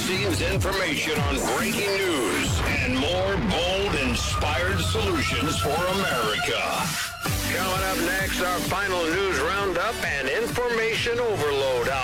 behind-the-scenes information on breaking news and more bold, inspired solutions for America. Coming up next, our final news roundup and information overload.